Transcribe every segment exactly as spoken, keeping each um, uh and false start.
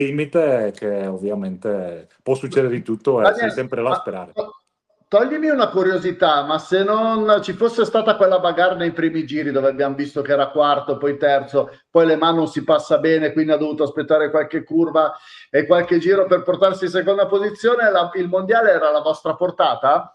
limite che ovviamente può succedere di tutto e sei Daniel, sempre là a ma sperare. to- toglimi una curiosità, ma se non ci fosse stata quella bagarre nei primi giri dove abbiamo visto che era quarto, poi terzo, poi Le Mans non si passa bene, quindi ha dovuto aspettare qualche curva e qualche giro per portarsi in seconda posizione, la- il mondiale era alla vostra portata?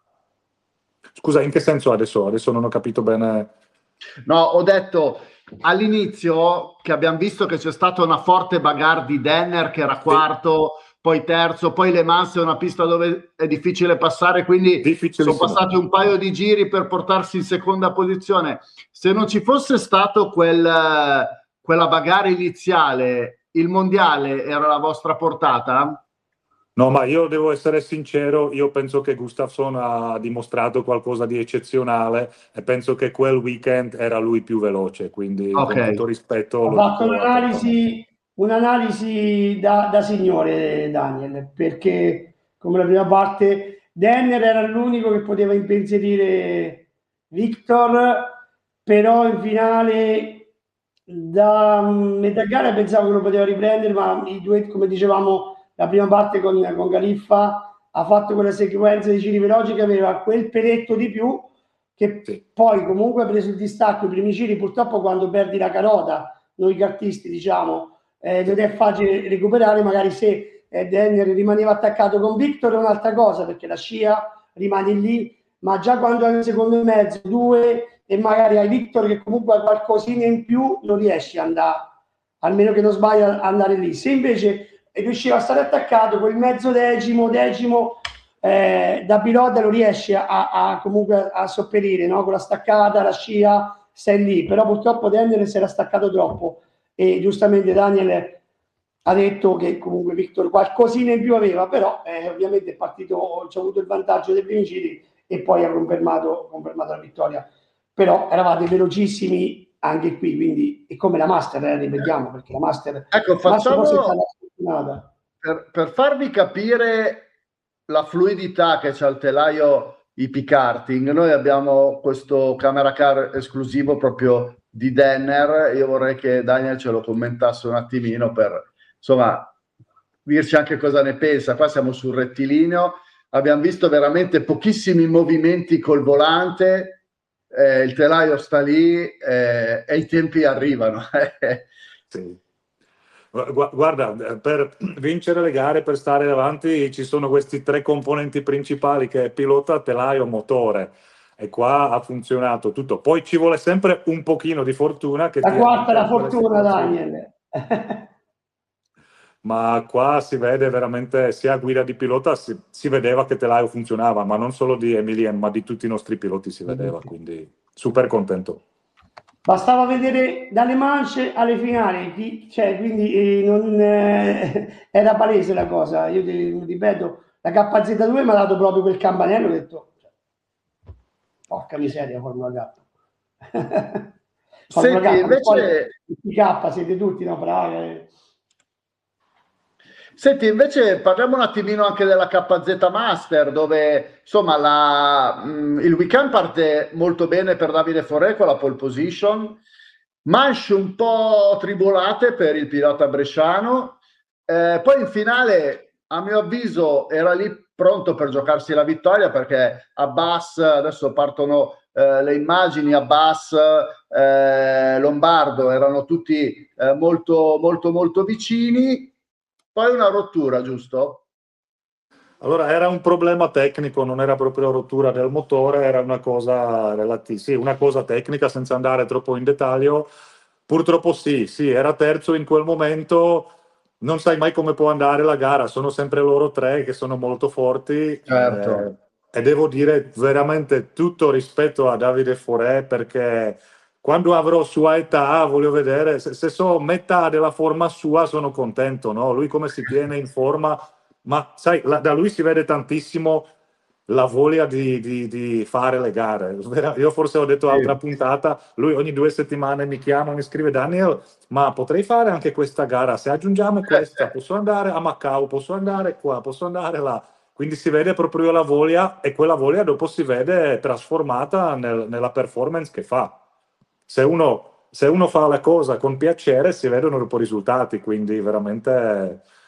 Scusa, in che senso adesso? Adesso non ho capito bene. No, ho detto all'inizio che abbiamo visto che c'è stata una forte bagarre di Denner che era Sì, quarto, poi terzo, poi Le Mans è una pista dove è difficile passare, quindi sono difficilissimo. passati un paio di giri per portarsi in seconda posizione. Se non ci fosse stato quel, quella bagarre iniziale, il mondiale era la vostra portata? No, ma io devo essere sincero, io penso che Gustafsson ha dimostrato qualcosa di eccezionale e penso che quel weekend era lui più veloce, quindi Ok. con tutto rispetto Ha lo fatto dico apertamente. un'analisi un'analisi da, da signore Daniel, perché come la prima parte Denner era l'unico che poteva impensierire Victor, però in finale da metà gara pensavo che lo poteva riprendere, ma i due, come dicevamo, la prima parte con, con Galiffa ha fatto quella sequenza di giri veloci che aveva quel peletto di più che Sì. poi comunque ha preso il distacco i primi giri, purtroppo quando perdi la carota noi cartisti diciamo eh, non è facile recuperare, magari se eh, Denner rimaneva attaccato con Victor è un'altra cosa perché la scia rimane lì, ma già quando hai un secondo e mezzo, due e magari hai Victor che comunque ha qualcosina in più non riesci ad andare, almeno che non sbagli ad andare lì. Se invece riusciva a stare attaccato quel mezzo decimo, decimo eh, da pilota lo riesce a, a comunque a sopperire, no? Con la staccata, la scia, stai lì, però purtroppo Denner si era staccato troppo e giustamente Daniel ha detto che comunque Victor qualcosina in più aveva, però eh, ovviamente è partito, c'è avuto il vantaggio dei primi giri e poi ha confermato, confermato la vittoria, però eravate velocissimi anche qui, quindi è come la Master, eh, ripetiamo, perché la Master, Ecco, Master forse è facciamo stata sfortunata. per, per farvi capire la fluidità che c'ha il telaio hippie karting. Noi abbiamo questo camera car esclusivo proprio di Denner. Io vorrei che Daniel ce lo commentasse un attimino per insomma dirci anche cosa ne pensa. Qua siamo sul rettilineo, abbiamo visto veramente pochissimi movimenti col volante, eh, il telaio sta lì eh, e i tempi arrivano. Sì. Guarda, per vincere le gare, per stare davanti, ci sono questi tre componenti principali che è pilota, telaio, motore. E qua ha funzionato tutto. Poi ci vuole sempre un pochino di fortuna che La ti quarta è aiuta la in quelle fortuna, situazioni. Daniel. Ma qua si vede veramente, sia a guida di pilota, si, si vedeva che telaio funzionava, ma non solo di Emilien, ma di tutti i nostri piloti si vedeva, quindi super contento. Bastava vedere dalle mance alle finali, cioè, quindi eh, non, eh, era palese la cosa. Io ti, ripeto, la K Z due mi ha dato proprio quel campanello, ho detto, porca miseria, Formula K. Formula Senti, K, che poi invece tutti K siete tutti, no, bravi. Senti, invece parliamo un attimino anche della K Z Master, dove insomma la, mh, il weekend parte molto bene per Davide Foré con la pole position, manche un po' tribolate per il pilota bresciano, eh, poi in finale a mio avviso era lì pronto per giocarsi la vittoria perché Abbas, adesso partono eh, le immagini, Abbas, eh, Lombardo erano tutti eh, molto molto molto vicini. Poi una rottura, giusto? Allora, era un problema tecnico, non era proprio rottura del motore, era una cosa relativa, sì, una cosa tecnica senza andare troppo in dettaglio. Purtroppo sì, sì, era terzo in quel momento, non sai mai come può andare la gara, sono sempre loro tre che sono molto forti Certo. eh, e devo dire veramente tutto rispetto a Davide Foré perché quando avrò sua età voglio vedere, se, se so metà della forma sua sono contento, no? Lui come si tiene in forma, ma sai, la, da lui si vede tantissimo la voglia di, di, di fare le gare. Io forse ho detto altra Sì. puntata, lui ogni due settimane mi chiama, mi scrive Daniel, ma potrei fare anche questa gara, se aggiungiamo questa, posso andare a Macau, posso andare qua, posso andare là. Quindi si vede proprio la voglia e quella voglia dopo si vede trasformata nel, nella performance che fa. Se uno se uno fa la cosa con piacere si vedono dopo i risultati, quindi veramente